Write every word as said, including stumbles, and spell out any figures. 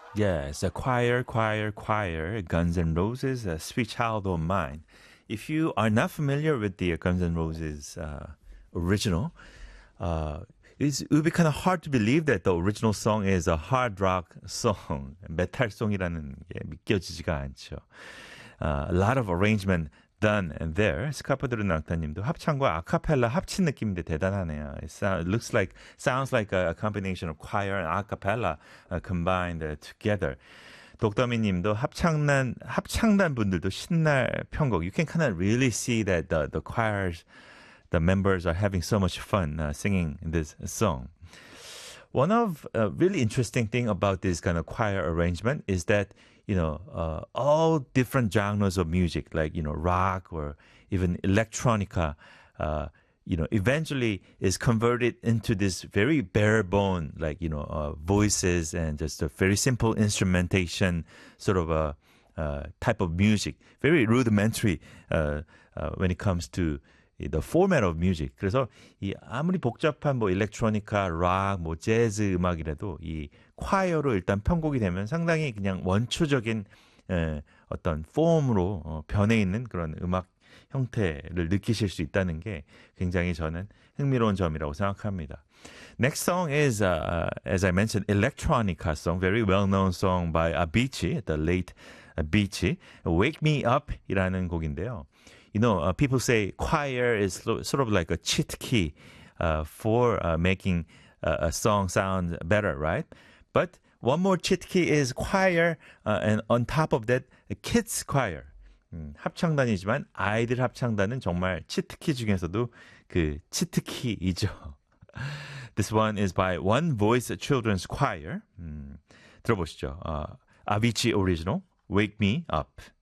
Yes, a choir, choir, choir, Guns N' Roses, uh, Sweet Child O' Mine. If you are not familiar with the uh, Guns N' Roses uh, original, uh, it's, it would be kind of hard to believe that the original song is a hard rock song, 메탈 송이라는 게 믿겨지지가 않죠. Uh, a lot of arrangement done and there. 스카프드르 낙타님도 합창과 아카펠라 합친 느낌인데 대단하네요. It, sound, it looks like, sounds like a, a combination of choir and acapella uh, combined uh, together. 독더미 님도 합창단, 합창단 분들도 신날 편곡. You can kind of really see that the, the choirs, the members are having so much fun uh, singing this song. One of uh, really interesting thing about this kind of choir arrangement is that, you know, uh, all different genres of music, like, you know, rock or even electronica, uh, you know, eventually is converted into this very bare bone, like, you know, uh, voices and just a very simple instrumentation sort of a uh, type of music, very rudimentary uh, uh, when it comes to the format of music. 그래서 이 아무리 복잡한 뭐 일렉트로니카, 락, 뭐 재즈 음악이라도 이 콰이어로 일단 편곡이 되면 상당히 그냥 원초적인 에, 어떤 폼으로 어, 변해 있는 그런 음악 형태를 느끼실 수 있다는 게 굉장히 저는 흥미로운 점이라고 생각합니다. Next song is, uh, as I mentioned, electronica song, very well-known song by Avicii, the late Avicii, Wake Me Up 이라는 곡인데요. You know, uh, people say choir is sort of like a cheat key uh, for uh, making uh, a song sound better, right? But one more cheat key is choir, uh, and on top of that, a kids choir. 음, 합창단이지만 아이들 합창단은 정말 치트키 중에서도 그 치트키이죠. This one is by One Voice Children's Choir. 음, 들어보시죠. Uh, Avicii Original, Wake Me Up.